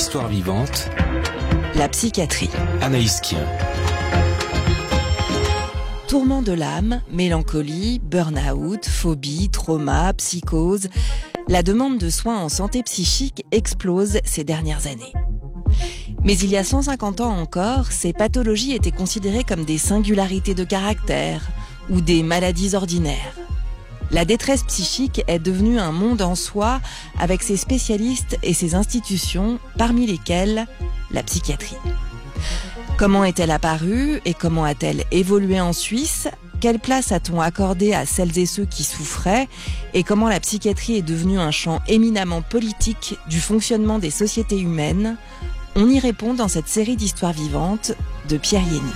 d'histoire vivante. La psychiatrie. Anaïs Kien. Tourment de l'âme, mélancolie, burn-out, phobie, trauma, psychose. La demande de soins en santé psychique explose ces dernières années. Mais il y a 150 ans encore, ces pathologies étaient considérées comme des singularités de caractère ou des maladies ordinaires. La détresse psychique est devenue un monde en soi avec ses spécialistes et ses institutions, parmi lesquelles la psychiatrie. Comment est-elle apparue et comment a-t-elle évolué en Suisse ? Quelle place a-t-on accordé à celles et ceux qui souffraient ? Et comment la psychiatrie est devenue un champ éminemment politique du fonctionnement des sociétés humaines ? On y répond dans cette série d'histoires vivantes de Pierre Yenny.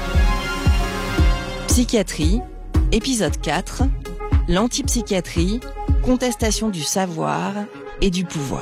Psychiatrie, épisode 4, l'antipsychiatrie, contestation du savoir et du pouvoir.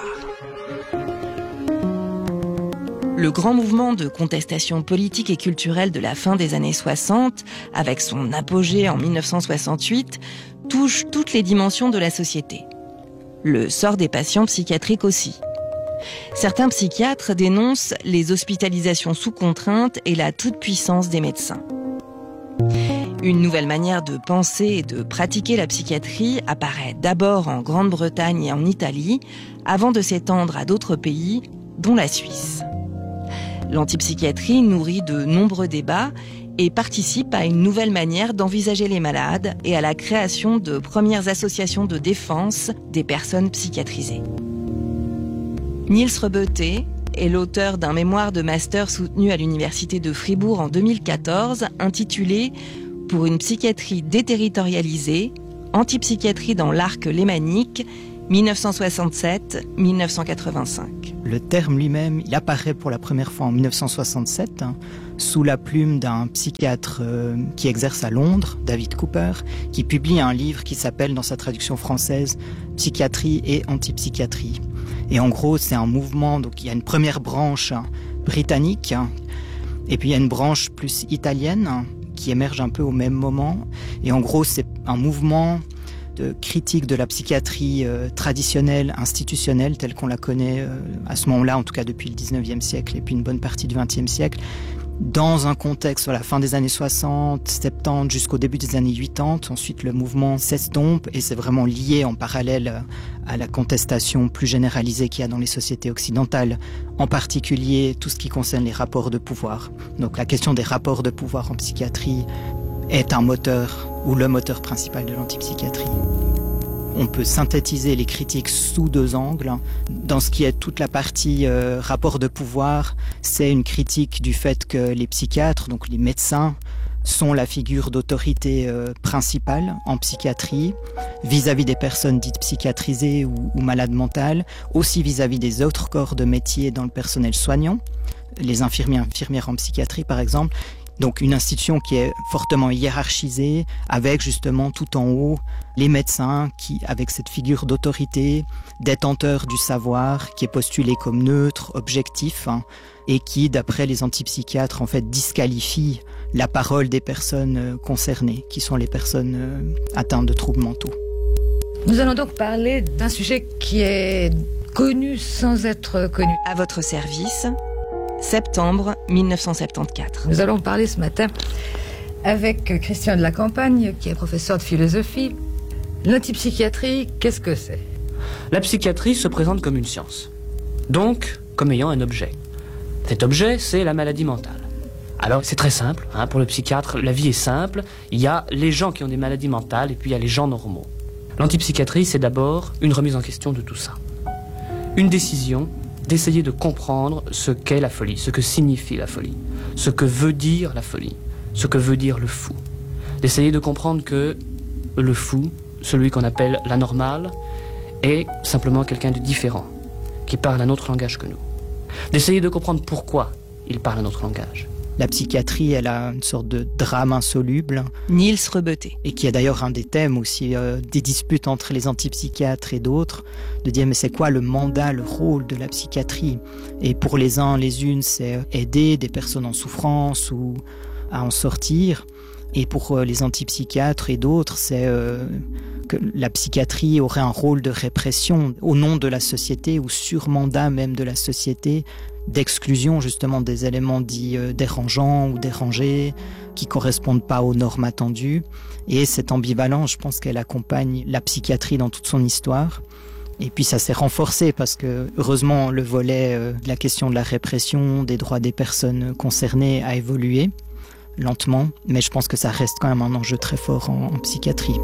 Le grand mouvement de contestation politique et culturelle de la fin des années 60, avec son apogée en 1968, touche toutes les dimensions de la société. Le sort des patients psychiatriques aussi. Certains psychiatres dénoncent les hospitalisations sous contrainte et la toute-puissance des médecins. Une nouvelle manière de penser et de pratiquer la psychiatrie apparaît d'abord en Grande-Bretagne et en Italie, avant de s'étendre à d'autres pays, dont la Suisse. L'antipsychiatrie nourrit de nombreux débats et participe à une nouvelle manière d'envisager les malades et à la création de premières associations de défense des personnes psychiatrisées. Niels Rebeté est l'auteur d'un mémoire de master soutenu à l'Université de Fribourg en 2014, intitulé « Pour une psychiatrie déterritorialisée, antipsychiatrie dans l'arc lémanique, 1967-1985 ». Le terme lui-même, il apparaît pour la première fois en 1967, sous la plume d'un psychiatre qui exerce à Londres, David Cooper, qui publie un livre qui s'appelle, dans sa traduction française, « Psychiatrie et antipsychiatrie ». Et en gros, c'est un mouvement, donc il y a une première branche britannique, et puis il y a une branche plus italienne qui émerge un peu au même moment. Et en gros, c'est un mouvement de critique de la psychiatrie traditionnelle, institutionnelle, telle qu'on la connaît à ce moment-là, en tout cas depuis le 19e siècle et puis une bonne partie du 20e siècle, dans un contexte, la fin des années 60, 70, jusqu'au début des années 80. Ensuite, le mouvement s'estompe et c'est vraiment lié en parallèle à la contestation plus généralisée qu'il y a dans les sociétés occidentales, en particulier tout ce qui concerne les rapports de pouvoir. Donc la question des rapports de pouvoir en psychiatrie est un moteur, ou le moteur principal de l'antipsychiatrie. On peut synthétiser les critiques sous deux angles. Dans ce qui est toute la partie rapport de pouvoir, c'est une critique du fait que les psychiatres, donc les médecins, sont la figure d'autorité principale en psychiatrie, vis-à-vis des personnes dites psychiatrisées ou malades mentales, aussi vis-à-vis des autres corps de métier dans le personnel soignant, les infirmières en psychiatrie par exemple. Donc une institution qui est fortement hiérarchisée, avec justement tout en haut les médecins qui, avec cette figure d'autorité, détenteur du savoir, qui est postulé comme neutre, objectif, et qui, d'après les antipsychiatres, en fait, disqualifie la parole des personnes concernées, qui sont les personnes atteintes de troubles mentaux. Nous allons donc parler d'un sujet qui est connu sans être connu. À votre service, septembre 1974. Nous allons parler ce matin avec Christian de la Campagne, qui est professeur de philosophie. L'antipsychiatrie, qu'est-ce que c'est ? La psychiatrie se présente comme une science, donc comme ayant un objet. Cet objet, c'est la maladie mentale. Alors c'est très simple, pour le psychiatre, la vie est simple. Il y a les gens qui ont des maladies mentales et puis il y a les gens normaux. L'antipsychiatrie, c'est d'abord une remise en question de tout ça. Une décision d'essayer de comprendre ce qu'est la folie, ce que signifie la folie, ce que veut dire la folie, ce que veut dire le fou. D'essayer de comprendre que le fou, celui qu'on appelle l'anormal, est simplement quelqu'un de différent, qui parle un autre langage que nous. D'essayer de comprendre pourquoi il parle un autre langage. La psychiatrie, elle a une sorte de drame insoluble. Niels Rebeté. Et qui est d'ailleurs un des thèmes aussi des disputes entre les antipsychiatres et d'autres, de dire mais c'est quoi le mandat, le rôle de la psychiatrie ? Et pour les uns, les unes, c'est aider des personnes en souffrance ou à en sortir. Et pour les antipsychiatres et d'autres, c'est que la psychiatrie aurait un rôle de répression au nom de la société ou sur mandat même de la société, d'exclusion justement des éléments dits dérangeants ou dérangés, qui correspondent pas aux normes attendues. Et cette ambivalence, je pense qu'elle accompagne la psychiatrie dans toute son histoire. Et puis ça s'est renforcé parce que, heureusement, le volet de la question de la répression, des droits des personnes concernées a évolué lentement, mais je pense que ça reste quand même un enjeu très fort en psychiatrie.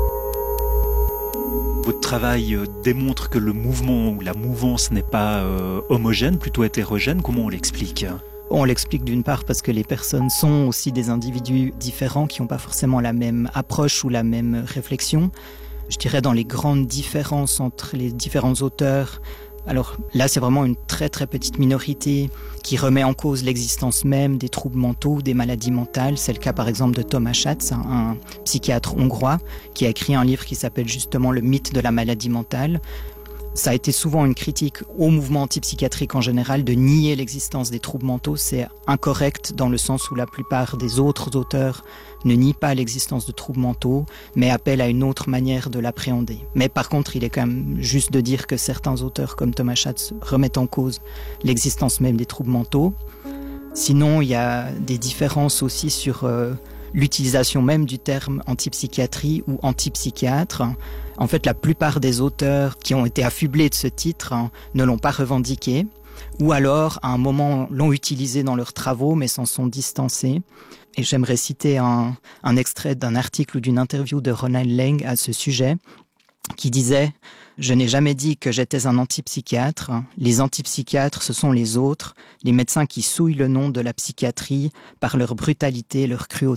Votre travail démontre que le mouvement ou la mouvance n'est pas homogène, plutôt hétérogène. Comment on l'explique ? On l'explique d'une part parce que les personnes sont aussi des individus différents qui n'ont pas forcément la même approche ou la même réflexion. Je dirais dans les grandes différences entre les différents auteurs, alors là c'est vraiment une très très petite minorité qui remet en cause l'existence même des troubles mentaux, des maladies mentales. C'est le cas par exemple de Thomas Schatz, un psychiatre hongrois qui a écrit un livre qui s'appelle justement Le mythe de la maladie mentale. Ça a été souvent une critique au mouvement antipsychiatrique en général de nier l'existence des troubles mentaux. C'est incorrect dans le sens où la plupart des autres auteurs ne nient pas l'existence de troubles mentaux, mais appellent à une autre manière de l'appréhender. Mais par contre, il est quand même juste de dire que certains auteurs comme Thomas Schatz remettent en cause l'existence même des troubles mentaux. Sinon, il y a des différences aussi sur l'utilisation même du terme antipsychiatrie ou antipsychiatre. En fait, la plupart des auteurs qui ont été affublés de ce titre ne l'ont pas revendiqué, ou alors, à un moment, l'ont utilisé dans leurs travaux, mais s'en sont distancés. Et j'aimerais citer un extrait d'un article ou d'une interview de Ronald Lang à ce sujet, qui disait « Je n'ai jamais dit que j'étais un antipsychiatre. Les antipsychiatres, ce sont les autres, les médecins qui souillent le nom de la psychiatrie par leur brutalité, leur cruauté. »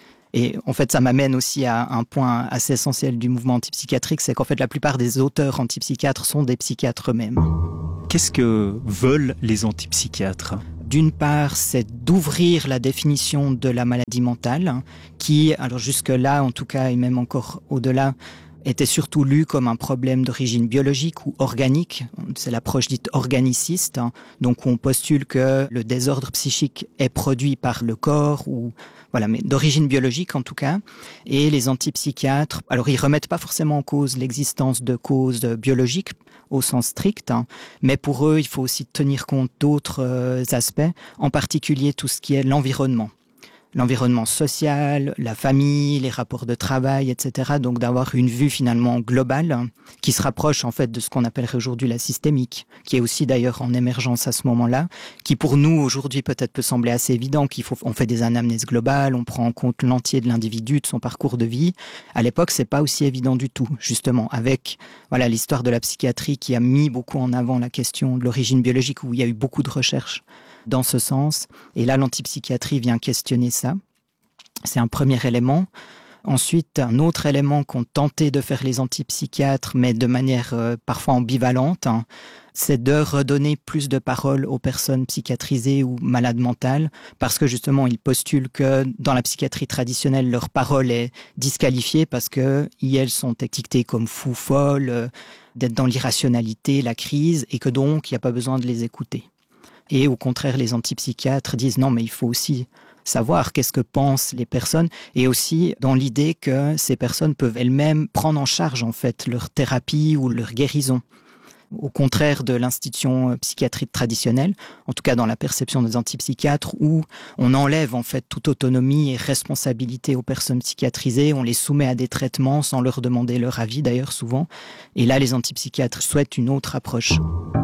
Et en fait, ça m'amène aussi à un point assez essentiel du mouvement antipsychiatrique, c'est qu'en fait, la plupart des auteurs antipsychiatres sont des psychiatres eux-mêmes. Qu'est-ce que veulent les antipsychiatres ? D'une part, c'est d'ouvrir la définition de la maladie mentale, qui, alors jusque-là, en tout cas, et même encore au-delà, était surtout lu comme un problème d'origine biologique ou organique. C'est l'approche dite organiciste, donc on postule que le désordre psychique est produit par le corps ou voilà, mais d'origine biologique en tout cas. Et les antipsychiatres, alors ils remettent pas forcément en cause l'existence de causes biologiques au sens strict, mais pour eux, il faut aussi tenir compte d'autres aspects, en particulier tout ce qui est l'environnement. L'environnement social, la famille, les rapports de travail, etc. Donc d'avoir une vue finalement globale qui se rapproche en fait de ce qu'on appellerait aujourd'hui la systémique, qui est aussi d'ailleurs en émergence à ce moment-là, qui pour nous aujourd'hui peut-être peut sembler assez évident on fait des anamnèses globales, on prend en compte l'entier de l'individu, de son parcours de vie. À l'époque, c'est pas aussi évident du tout, justement, avec voilà l'histoire de la psychiatrie qui a mis beaucoup en avant la question de l'origine biologique, où il y a eu beaucoup de recherches dans ce sens. Et là, l'antipsychiatrie vient questionner ça. C'est un premier élément. Ensuite, un autre élément qu'ont tenté de faire les antipsychiatres, mais de manière parfois ambivalente, c'est de redonner plus de parole aux personnes psychiatrisées ou malades mentales, parce que justement, ils postulent que dans la psychiatrie traditionnelle, leur parole est disqualifiée parce que elles sont étiquetées comme fous, folles, d'être dans l'irrationalité, la crise, et que donc, il n'y a pas besoin de les écouter. Et au contraire, les antipsychiatres disent non, mais il faut aussi savoir qu'est-ce que pensent les personnes, et aussi dans l'idée que ces personnes peuvent elles-mêmes prendre en charge en fait leur thérapie ou leur guérison. Au contraire de l'institution psychiatrique traditionnelle, en tout cas dans la perception des antipsychiatres, où on enlève en fait toute autonomie et responsabilité aux personnes psychiatrisées, on les soumet à des traitements sans leur demander leur avis d'ailleurs souvent, et là les antipsychiatres souhaitent une autre approche.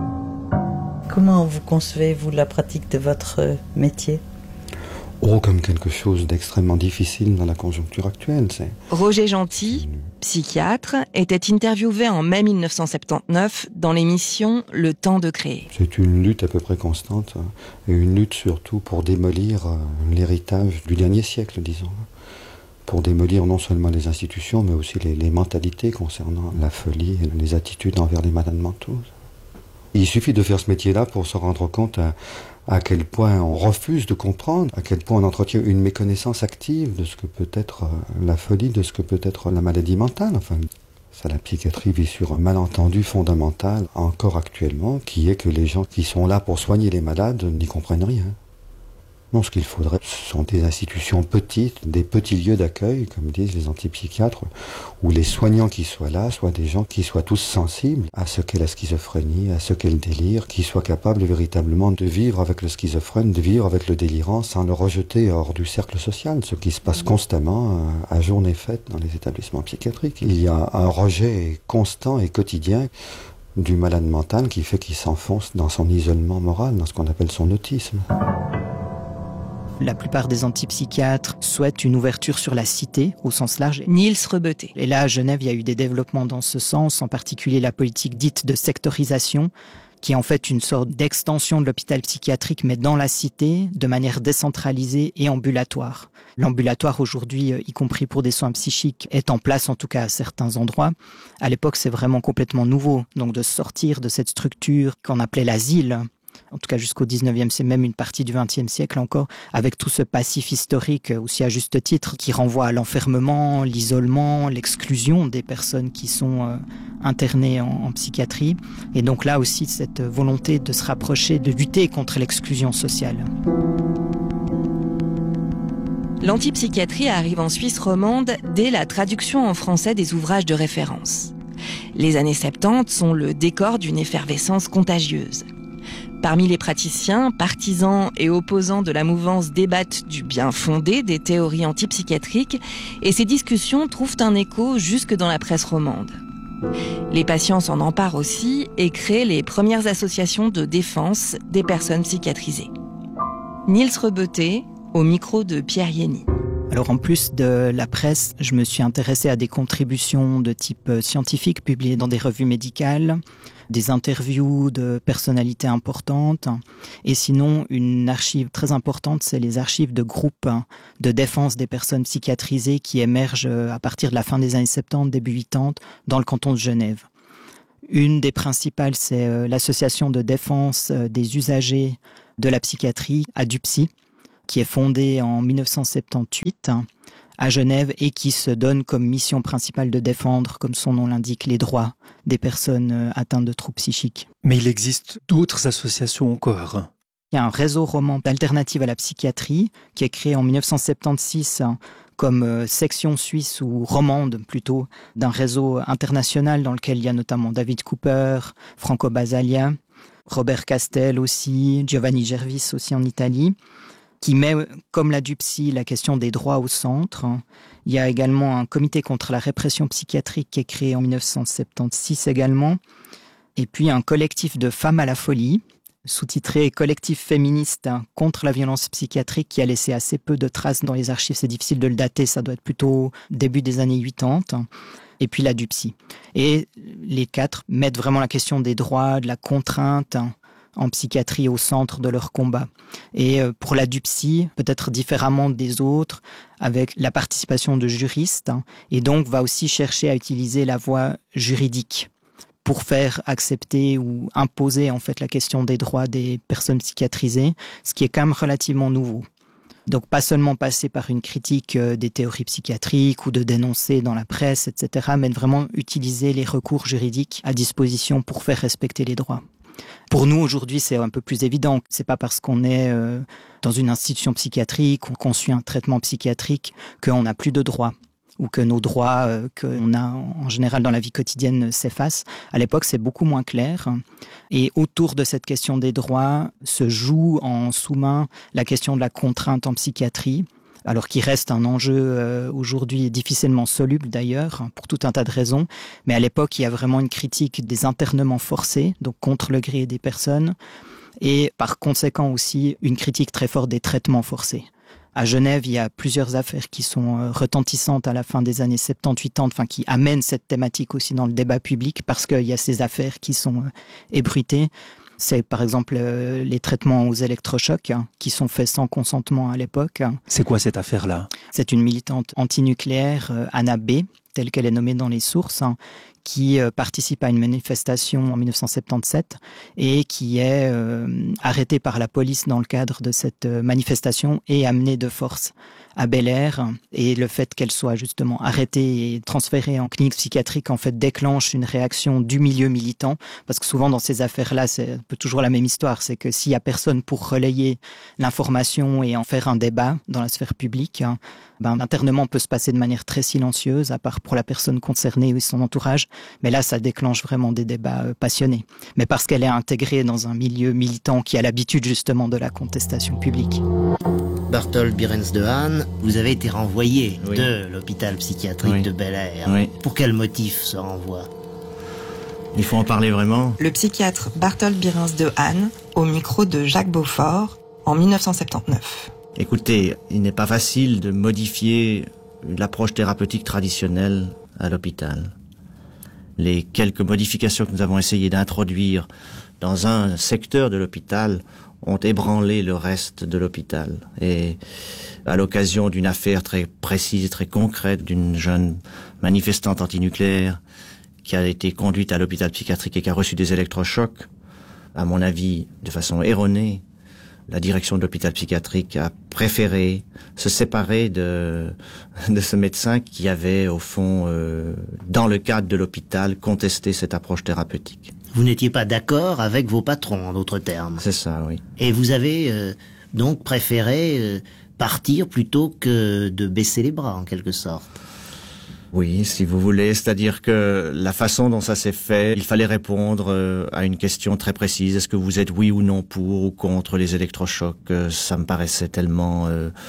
Comment vous concevez-vous la pratique de votre métier ? Comme quelque chose d'extrêmement difficile dans la conjoncture actuelle. Roger Gentil, psychiatre, était interviewé en mai 1979 dans l'émission Le Temps de créer. C'est une lutte à peu près constante, et une lutte surtout pour démolir l'héritage du dernier siècle, disons. Pour démolir non seulement les institutions, mais aussi les mentalités concernant la folie et les attitudes envers les malades mentaux. Il suffit de faire ce métier-là pour se rendre compte à quel point on refuse de comprendre, à quel point on entretient une méconnaissance active de ce que peut être la folie, de ce que peut être la maladie mentale. Enfin, ça, la psychiatrie vit sur un malentendu fondamental, encore actuellement, qui est que les gens qui sont là pour soigner les malades n'y comprennent rien. Non, ce qu'il faudrait, ce sont des institutions petites, des petits lieux d'accueil, comme disent les antipsychiatres, où les soignants qui soient là soient des gens qui soient tous sensibles à ce qu'est la schizophrénie, à ce qu'est le délire, qui soient capables véritablement de vivre avec le schizophrène, de vivre avec le délirant sans le rejeter hors du cercle social, ce qui se passe constamment à journée faite dans les établissements psychiatriques. Il y a un rejet constant et quotidien du malade mental qui fait qu'il s'enfonce dans son isolement moral, dans ce qu'on appelle son autisme. La plupart des antipsychiatres souhaitent une ouverture sur la cité, au sens large. Niels Rebeté. Et là, à Genève, il y a eu des développements dans ce sens, en particulier la politique dite de sectorisation, qui est en fait une sorte d'extension de l'hôpital psychiatrique, mais dans la cité, de manière décentralisée et ambulatoire. L'ambulatoire, aujourd'hui, y compris pour des soins psychiques, est en place, en tout cas à certains endroits. À l'époque, c'est vraiment complètement nouveau. Donc de sortir de cette structure qu'on appelait l'asile, en tout cas jusqu'au 19e, c'est même une partie du 20e siècle encore, avec tout ce passif historique, aussi à juste titre, qui renvoie à l'enfermement, l'isolement, l'exclusion des personnes qui sont internées en psychiatrie. Et donc là aussi, cette volonté de se rapprocher, de lutter contre l'exclusion sociale. L'antipsychiatrie arrive en Suisse romande dès la traduction en français des ouvrages de référence. Les années 70 sont le décor d'une effervescence contagieuse. Parmi les praticiens, partisans et opposants de la mouvance débattent du bien fondé des théories antipsychiatriques et ces discussions trouvent un écho jusque dans la presse romande. Les patients s'en emparent aussi et créent les premières associations de défense des personnes psychiatrisées. Niels Rebeté, au micro de Pierre Yenny. Alors en plus de la presse, je me suis intéressé à des contributions de type scientifique publiées dans des revues médicales, des interviews de personnalités importantes. Et sinon, une archive très importante, c'est les archives de groupes de défense des personnes psychiatrisées qui émergent à partir de la fin des années 70, début 80, dans le canton de Genève. Une des principales, c'est l'association de défense des usagers de la psychiatrie, ADUPSY, qui est fondée en 1978 à Genève et qui se donne comme mission principale de défendre, comme son nom l'indique, les droits des personnes atteintes de troubles psychiques. Mais il existe d'autres associations encore. Il y a un réseau roman d'alternative à la psychiatrie qui est créé en 1976 comme section suisse ou romande plutôt d'un réseau international dans lequel il y a notamment David Cooper, Franco Basaglia, Robert Castel aussi, Giovanni Gervis aussi en Italie, qui met, comme la DUPSY, la question des droits au centre. Il y a également un comité contre la répression psychiatrique qui est créé en 1976 également. Et puis un collectif de femmes à la folie, sous-titré Collectif féministe contre la violence psychiatrique, qui a laissé assez peu de traces dans les archives. C'est difficile de le dater, ça doit être plutôt début des années 80. Et puis la DUPSY. Et les quatre mettent vraiment la question des droits, de la contrainte en psychiatrie au centre de leur combat. Et pour la DUPSY, peut-être différemment des autres, avec la participation de juristes, et donc va aussi chercher à utiliser la voie juridique pour faire accepter ou imposer en fait la question des droits des personnes psychiatrisées, ce qui est quand même relativement nouveau. Donc pas seulement passer par une critique des théories psychiatriques ou de dénoncer dans la presse, etc., mais vraiment utiliser les recours juridiques à disposition pour faire respecter les droits. Pour nous, aujourd'hui, c'est un peu plus évident. C'est pas parce qu'on est dans une institution psychiatrique ou qu'on suit un traitement psychiatrique qu'on n'a plus de droits ou que nos droits qu'on a en général dans la vie quotidienne s'effacent. À l'époque, c'est beaucoup moins clair. Et autour de cette question des droits se joue en sous-main la question de la contrainte en psychiatrie, alors qui reste un enjeu aujourd'hui difficilement soluble d'ailleurs, pour tout un tas de raisons. Mais à l'époque, il y a vraiment une critique des internements forcés, donc contre le gré des personnes, et par conséquent aussi une critique très forte des traitements forcés. À Genève, il y a plusieurs affaires qui sont retentissantes à la fin des années 70-80, enfin qui amènent cette thématique aussi dans le débat public, parce qu'il y a ces affaires qui sont ébruitées. C'est par exemple les traitements aux électrochocs qui sont faits sans consentement à l'époque. C'est quoi cette affaire-là ? C'est une militante antinucléaire, Anna B., telle qu'elle est nommée dans les sources, qui participe à une manifestation en 1977 et qui est arrêtée par la police dans le cadre de cette manifestation et amenée de force à Bel-Air. Et le fait qu'elle soit justement arrêtée et transférée en clinique psychiatrique en fait déclenche une réaction du milieu militant, parce que souvent dans ces affaires-là, c'est un peu toujours la même histoire, c'est que s'il y a personne pour relayer l'information et en faire un débat dans la sphère publique, l'internement peut se passer de manière très silencieuse, à part pour la personne concernée ou son entourage, mais là ça déclenche vraiment des débats passionnés. Mais parce qu'elle est intégrée dans un milieu militant qui a l'habitude justement de la contestation publique. Barthold Birens de Haan, vous avez été renvoyé de l'hôpital psychiatrique de Bel-Air. Oui. Pour quel motif ce renvoi ? Il faut en parler vraiment. Le psychiatre Barthold Birens de Haan, au micro de Jacques Beaufort, en 1979. Écoutez, il n'est pas facile de modifier l'approche thérapeutique traditionnelle à l'hôpital. Les quelques modifications que nous avons essayé d'introduire dans un secteur de l'hôpital ont ébranlé le reste de l'hôpital. Et à l'occasion d'une affaire très précise et très concrète d'une jeune manifestante antinucléaire qui a été conduite à l'hôpital psychiatrique et qui a reçu des électrochocs, à mon avis, de façon erronée, la direction de l'hôpital psychiatrique a préféré se séparer de ce médecin qui avait, au fond, dans le cadre de l'hôpital, contesté cette approche thérapeutique. Vous n'étiez pas d'accord avec vos patrons, en d'autres termes. C'est ça, oui. Et vous avez donc préféré partir plutôt que de baisser les bras, en quelque sorte. Oui, si vous voulez, c'est-à-dire que la façon dont ça s'est fait, il fallait répondre à une question très précise. Est-ce que vous êtes oui ou non pour ou contre les électrochocs ? Ça me paraissait tellement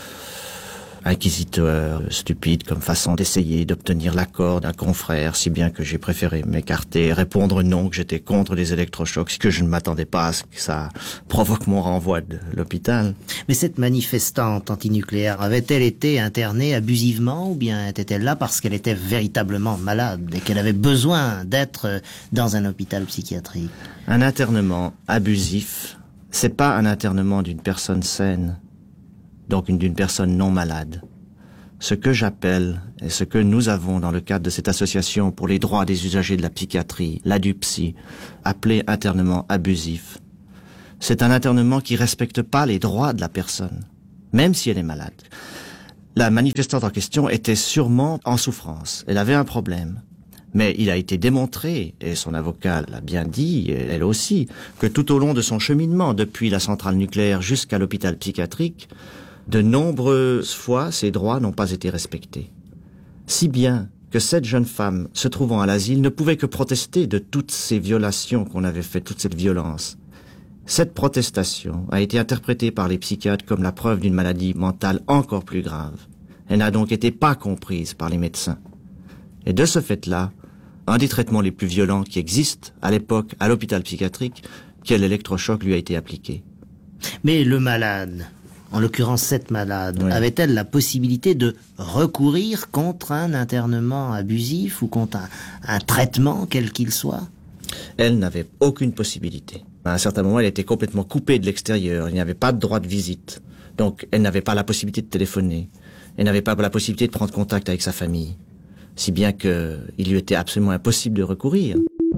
inquisiteur, stupide comme façon d'essayer d'obtenir l'accord d'un confrère, si bien que j'ai préféré m'écarter et répondre non, que j'étais contre les électrochocs, que je ne m'attendais pas à ce que ça provoque mon renvoi de l'hôpital. Mais cette manifestante antinucléaire avait-elle été internée abusivement ou bien était-elle là parce qu'elle était véritablement malade et qu'elle avait besoin d'être dans un hôpital psychiatrique ? Un internement abusif, c'est pas un internement d'une personne saine, donc d'une personne non malade. Ce que j'appelle, et ce que nous avons dans le cadre de cette association pour les droits des usagers de la psychiatrie, l'ADUPSY, appelé internement abusif, c'est un internement qui respecte pas les droits de la personne, même si elle est malade. La manifestante en question était sûrement en souffrance, elle avait un problème. Mais il a été démontré, et son avocat l'a bien dit, et elle aussi, que tout au long de son cheminement, depuis la centrale nucléaire jusqu'à l'hôpital psychiatrique, de nombreuses fois, ses droits n'ont pas été respectés. Si bien que cette jeune femme, se trouvant à l'asile, ne pouvait que protester de toutes ces violations qu'on avait faites, toute cette violence. Cette protestation a été interprétée par les psychiatres comme la preuve d'une maladie mentale encore plus grave. Elle n'a donc été pas comprise par les médecins. Et de ce fait-là, un des traitements les plus violents qui existent à l'époque à l'hôpital psychiatrique, quel électrochoc lui a été appliqué. Mais le malade, en l'occurrence cette malade, oui, avait-elle la possibilité de recourir contre un internement abusif ou contre un traitement quel qu'il soit ? Elle n'avait aucune possibilité. À un certain moment, elle était complètement coupée de l'extérieur. Il n'y avait pas de droit de visite. Donc, elle n'avait pas la possibilité de téléphoner. Elle n'avait pas la possibilité de prendre contact avec sa famille. Si bien qu'il lui était absolument impossible de recourir.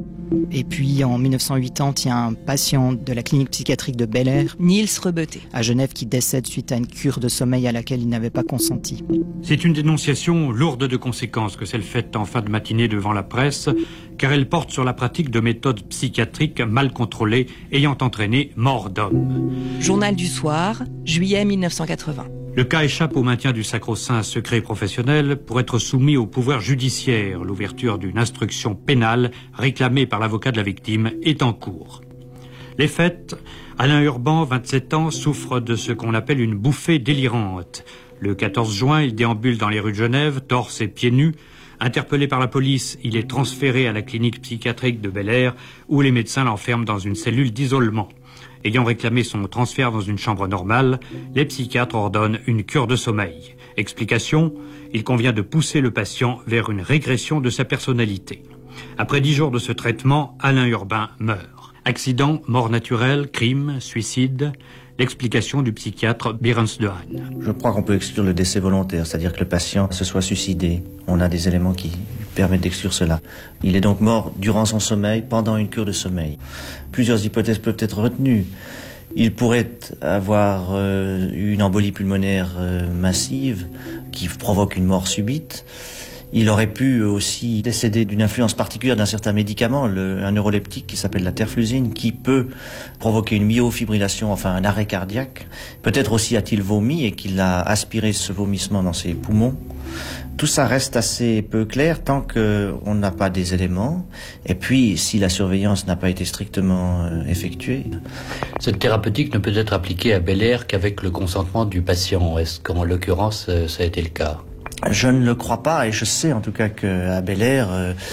Et puis en 1980, il y a un patient de la clinique psychiatrique de Bel-Air, Niels Rebeté, à Genève, qui décède suite à une cure de sommeil à laquelle il n'avait pas consenti. C'est une dénonciation lourde de conséquences que celle faite en fin de matinée devant la presse, car elle porte sur la pratique de méthodes psychiatriques mal contrôlées ayant entraîné mort d'homme. Journal du soir, juillet 1980. Le cas échappe au maintien du sacro-saint secret professionnel pour être soumis au pouvoir judiciaire. L'ouverture d'une instruction pénale réclamée par l'avocat de la victime est en cours. Les faits, Alain Urban, 27 ans, souffre de ce qu'on appelle une bouffée délirante. Le 14 juin, il déambule dans les rues de Genève, torse et pieds nus. Interpellé par la police, il est transféré à la clinique psychiatrique de Bel-Air où les médecins l'enferment dans une cellule d'isolement. Ayant réclamé son transfert dans une chambre normale, les psychiatres ordonnent une cure de sommeil. Explication, il convient de pousser le patient vers une régression de sa personnalité. Après 10 jours de ce traitement, Alain Urban meurt. Accident, mort naturelle, crime, suicide. L'explication du psychiatre Behrens de Haan. Je crois qu'on peut exclure le décès volontaire, c'est-à-dire que le patient se soit suicidé. On a des éléments qui permettent d'exclure cela. Il est donc mort durant son sommeil, pendant une cure de sommeil. Plusieurs hypothèses peuvent être retenues. Il pourrait avoir eu une embolie pulmonaire massive qui provoque une mort subite. Il aurait pu aussi décéder d'une influence particulière d'un certain médicament, un neuroleptique qui s'appelle la terflusine, qui peut provoquer une myofibrillation, enfin un arrêt cardiaque. Peut-être aussi a-t-il vomi et qu'il a aspiré ce vomissement dans ses poumons. Tout ça reste assez peu clair tant qu'on n'a pas des éléments. Et puis, si la surveillance n'a pas été strictement effectuée. Cette thérapeutique ne peut être appliquée à Belair qu'avec le consentement du patient. Est-ce qu'en l'occurrence, ça a été le cas ? Je ne le crois pas, et je sais en tout cas qu'à Belair,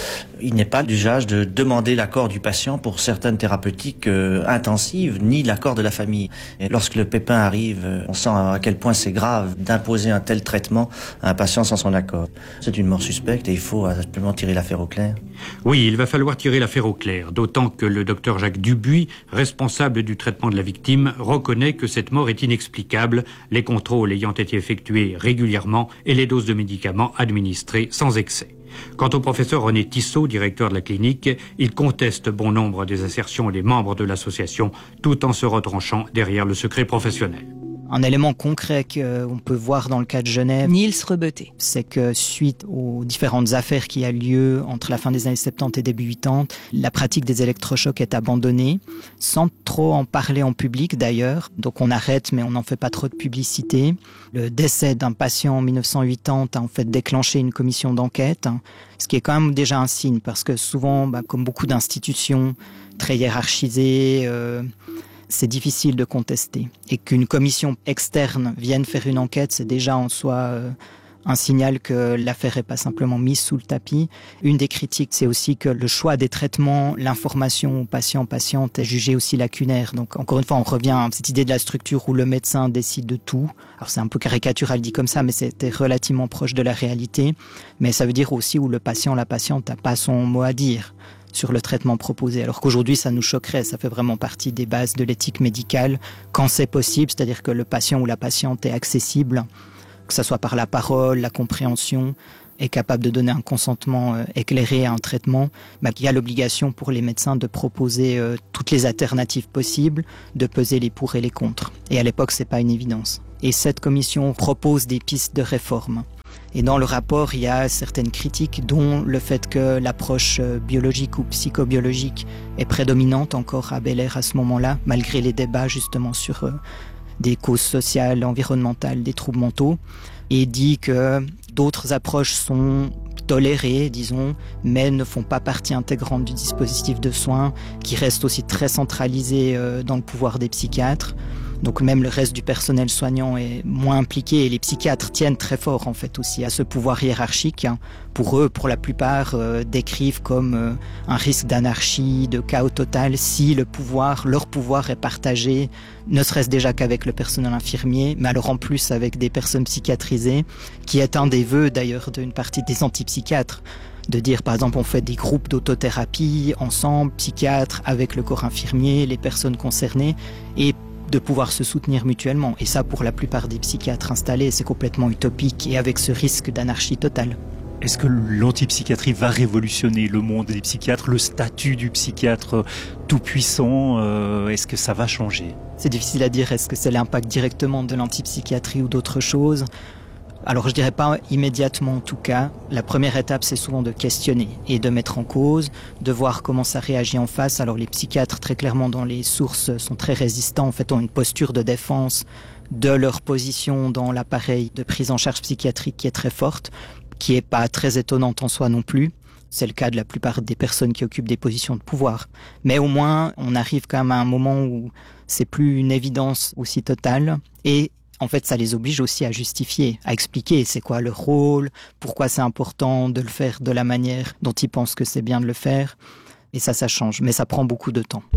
il n'est pas d'usage de demander l'accord du patient pour certaines thérapeutiques intensives, ni l'accord de la famille. Et lorsque le pépin arrive, on sent à quel point c'est grave d'imposer un tel traitement à un patient sans son accord. C'est une mort suspecte et il faut absolument tirer l'affaire au clair. Oui, il va falloir tirer l'affaire au clair, d'autant que le docteur Jacques Dubuis, responsable du traitement de la victime, reconnaît que cette mort est inexplicable, les contrôles ayant été effectués régulièrement et les doses de médicaments administrées sans excès. Quant au professeur René Tissot, directeur de la clinique, il conteste bon nombre des assertions des membres de l'association, tout en se retranchant derrière le secret professionnel. Un élément concret qu'on peut voir dans le cas de Genève, Niels Rebeté, c'est que suite aux différentes affaires qui a lieu entre la fin des années 70 et début 80, la pratique des électrochocs est abandonnée, sans trop en parler en public d'ailleurs. Donc on arrête, mais on n'en fait pas trop de publicité. Le décès d'un patient en 1980 a en fait déclenché une commission d'enquête, ce qui est quand même déjà un signe, parce que souvent, comme beaucoup d'institutions très hiérarchisées, c'est difficile de contester. Et qu'une commission externe vienne faire une enquête, c'est déjà en soi un signal que l'affaire n'est pas simplement mise sous le tapis. Une des critiques, c'est aussi que le choix des traitements, l'information aux patients-patientes est jugée aussi lacunaire. Donc encore une fois, on revient à cette idée de la structure où le médecin décide de tout. Alors c'est un peu caricatural dit comme ça, mais c'était relativement proche de la réalité. Mais ça veut dire aussi où le patient, la patiente n'a pas son mot à dire sur le traitement proposé. Alors qu'aujourd'hui, ça nous choquerait. Ça fait vraiment partie des bases de l'éthique médicale quand c'est possible, c'est-à-dire que le patient ou la patiente est accessible, que ce soit par la parole, la compréhension, est capable de donner un consentement éclairé à un traitement, il y a l'obligation pour les médecins de proposer toutes les alternatives possibles, de peser les pour et les contre. Et à l'époque, c'est pas une évidence. Et cette commission propose des pistes de réforme. Et dans le rapport, il y a certaines critiques, dont le fait que l'approche biologique ou psychobiologique est prédominante encore à Belair à ce moment-là, malgré les débats justement sur des causes sociales, environnementales, des troubles mentaux, et dit que d'autres approches sont tolérées, disons, mais ne font pas partie intégrante du dispositif de soins, qui reste aussi très centralisé dans le pouvoir des psychiatres. Donc même le reste du personnel soignant est moins impliqué et les psychiatres tiennent très fort en fait aussi à ce pouvoir hiérarchique. Pour eux, pour la plupart, décrivent comme un risque d'anarchie, de chaos total si leur pouvoir est partagé, ne serait-ce déjà qu'avec le personnel infirmier, mais alors en plus avec des personnes psychiatrisées, qui est un des vœux d'ailleurs d'une partie des antipsychiatres. De dire, par exemple, on fait des groupes d'autothérapie ensemble, psychiatres, avec le corps infirmier, les personnes concernées, et de pouvoir se soutenir mutuellement. Et ça, pour la plupart des psychiatres installés, c'est complètement utopique et avec ce risque d'anarchie totale. Est-ce que l'antipsychiatrie va révolutionner le monde des psychiatres, le statut du psychiatre tout-puissant, est-ce que ça va changer ? C'est difficile à dire, est-ce que c'est l'impact directement de l'antipsychiatrie ou d'autre chose ? Alors je dirais pas immédiatement en tout cas. La première étape, c'est souvent de questionner et de mettre en cause, de voir comment ça réagit en face. Alors les psychiatres, très clairement dans les sources, sont très résistants, en fait ont une posture de défense de leur position dans l'appareil de prise en charge psychiatrique qui est très forte, qui est pas très étonnante en soi non plus. C'est le cas de la plupart des personnes qui occupent des positions de pouvoir. Mais au moins, on arrive quand même à un moment où c'est plus une évidence aussi totale et en fait, ça les oblige aussi à justifier, à expliquer c'est quoi leur rôle, pourquoi c'est important de le faire de la manière dont ils pensent que c'est bien de le faire. Et ça change, mais ça prend beaucoup de temps.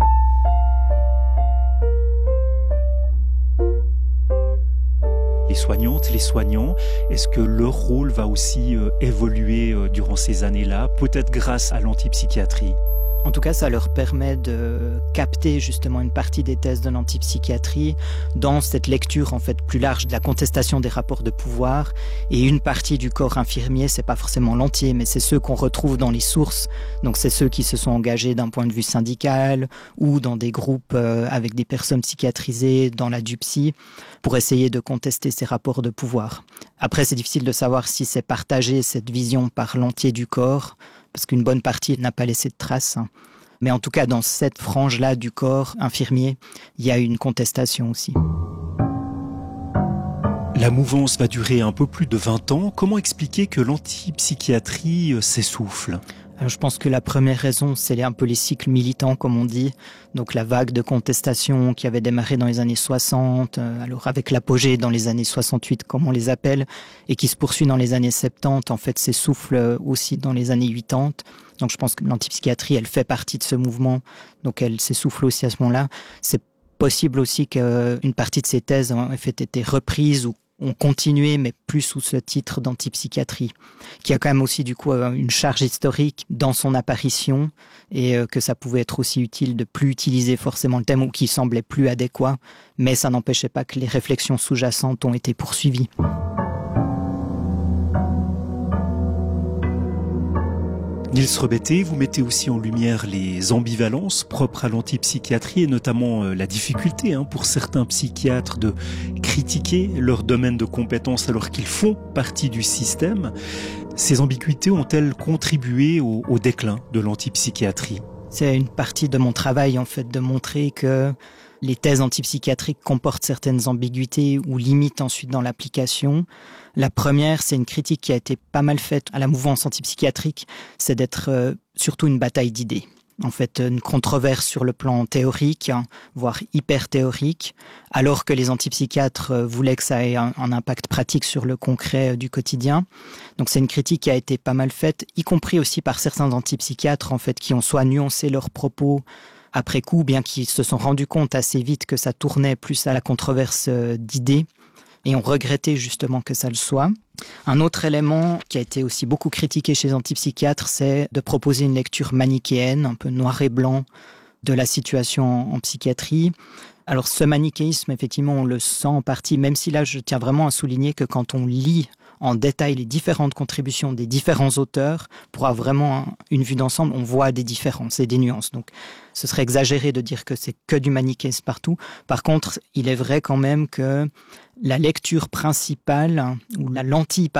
Les soignantes, les soignants, est-ce que leur rôle va aussi évoluer durant ces années-là, peut-être grâce à l'antipsychiatrie ? En tout cas, ça leur permet de capter justement une partie des thèses de l'antipsychiatrie dans cette lecture en fait plus large de la contestation des rapports de pouvoir. Et une partie du corps infirmier, c'est pas forcément l'entier, mais c'est ceux qu'on retrouve dans les sources. Donc c'est ceux qui se sont engagés d'un point de vue syndical ou dans des groupes avec des personnes psychiatrisées dans la DUPSY pour essayer de contester ces rapports de pouvoir. Après, c'est difficile de savoir si c'est partagé cette vision par l'entier du corps, parce qu'une bonne partie n'a pas laissé de traces. Mais en tout cas, dans cette frange-là du corps infirmier, il y a une contestation aussi. La mouvance va durer un peu plus de 20 ans. Comment expliquer que l'antipsychiatrie s'essouffle ? Je pense que la première raison, c'est un peu les cycles militants, comme on dit. Donc la vague de contestation qui avait démarré dans les années 60, alors avec l'apogée dans les années 68, comme on les appelle, et qui se poursuit dans les années 70, en fait, s'essouffle aussi dans les années 80. Donc je pense que l'antipsychiatrie, elle fait partie de ce mouvement, donc elle s'essouffle aussi à ce moment-là. C'est possible aussi qu'une partie de ces thèses ont en fait été reprises ou ont continué, mais plus sous ce titre d'antipsychiatrie, qui a quand même aussi du coup une charge historique dans son apparition, et que ça pouvait être aussi utile de plus utiliser forcément le thème, ou qui semblait plus adéquat, mais ça n'empêchait pas que les réflexions sous-jacentes ont été poursuivies. Niels Rebetté, vous mettez aussi en lumière les ambivalences propres à l'antipsychiatrie et notamment la difficulté pour certains psychiatres de critiquer leur domaine de compétences alors qu'ils font partie du système. Ces ambiguïtés ont-elles contribué au déclin de l'antipsychiatrie ? C'est une partie de mon travail en fait de montrer que les thèses antipsychiatriques comportent certaines ambiguïtés ou limites ensuite dans l'application. La première, c'est une critique qui a été pas mal faite à la mouvance antipsychiatrique, c'est d'être surtout une bataille d'idées. En fait, une controverse sur le plan théorique, voire hyper théorique, alors que les antipsychiatres voulaient que ça ait un impact pratique sur le concret du quotidien. Donc c'est une critique qui a été pas mal faite, y compris aussi par certains antipsychiatres en fait, qui ont soit nuancé leurs propos après coup, bien qu'ils se sont rendus compte assez vite que ça tournait plus à la controverse d'idées, et ont regretté justement que ça le soit. Un autre élément qui a été aussi beaucoup critiqué chez les antipsychiatres, c'est de proposer une lecture manichéenne, un peu noir et blanc, de la situation en psychiatrie. Alors ce manichéisme, effectivement, on le sent en partie, même si là, je tiens vraiment à souligner que quand on lit en détail les différentes contributions des différents auteurs, pour avoir vraiment une vue d'ensemble, on voit des différences et des nuances. Donc, ce serait exagéré de dire que c'est que du manichéisme partout. Par contre, il est vrai quand même que la lecture principale, ou la lentille